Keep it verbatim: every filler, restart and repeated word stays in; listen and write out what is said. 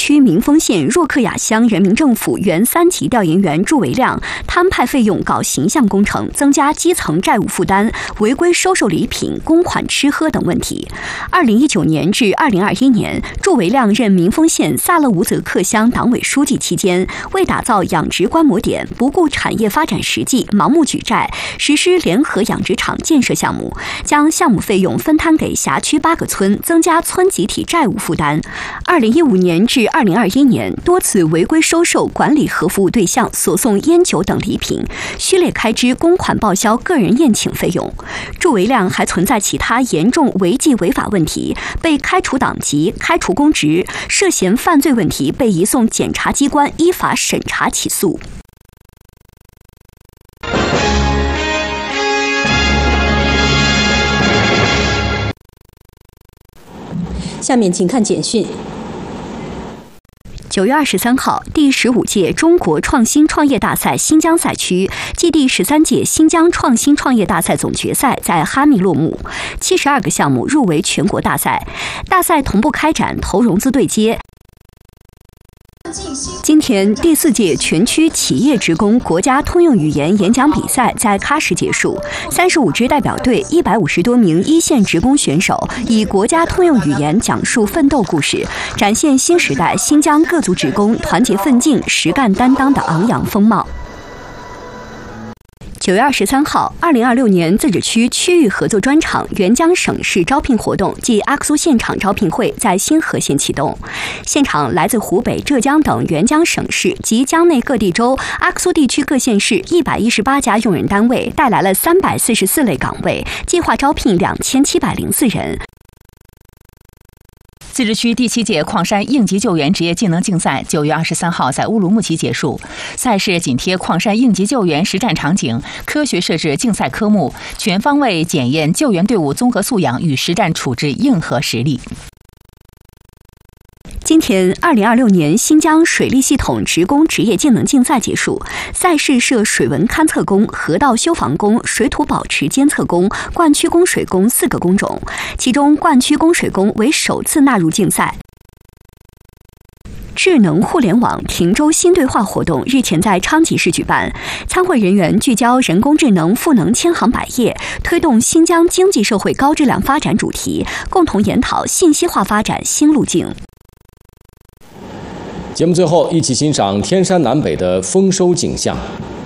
区民丰县若克雅乡人民政府原三级调研员祝维亮摊派费用搞形象工程，增加基层债务负担，违规收受礼品、公款吃喝等问题。二零一九年至二零二一年，祝维亮任民丰县萨勒吴泽克乡党委书记期间，为打造养殖观摩点，不顾产业发展实际，盲目举债，实施联合养殖场建设项目，将项目费用分摊给辖区八个村，增加村集体债务负担。二零一五年至二零二一年，多次违规收受管理和服务对象所送烟酒等礼品，序列开支公款报销个人宴请费用。祝维亮还存在其他严重违纪违法问题，被开除党籍、开除公职，涉嫌犯罪问题被移送检察机关依法审查起诉。 下面请看简讯。 九月二十三号，第十五届中国创新创业大赛新疆赛区暨第十三届新疆创新创业大赛总决赛在哈密落幕，七十二个项目入围全国大赛。大赛同步开展投融资对接。今天，第四届全区企业职工国家通用语言演讲比赛在喀什结束。三十五支代表队，一百五十多名一线职工选手以国家通用语言讲述奋斗故事，展现新时代新疆各族职工团结奋进、实干担当的昂扬风貌。九月二十三号，二零二六年自治区区域合作专场援疆省市招聘活动暨阿克苏现场招聘会在新河县启动。现场来自湖北、浙江等援疆省市及疆内各地州、阿克苏地区各县市一百一十八家用人单位带来了三百四十四类岗位，计划招聘两千七百零四人。 自治区第七届矿山应急救援职业技能竞赛九月二十三号在乌鲁木齐结束。赛事紧贴矿山应急救援实战场景，科学设置竞赛科目，全方位检验救援队伍综合素养与实战处置硬核实力。 今天，二零二六年新疆水利系统职工职业技能竞赛结束，赛事设水文勘测工、河道修防工、水土保持监测工、灌区供水工四个工种，其中灌区供水工为首次纳入竞赛。智能互联网亭州新对话活动日前在昌吉市举办，参会人员聚焦人工智能赋能千行百业，推动新疆经济社会高质量发展主题，共同研讨信息化发展新路径。 节目最后，一起欣赏天山南北的丰收景象。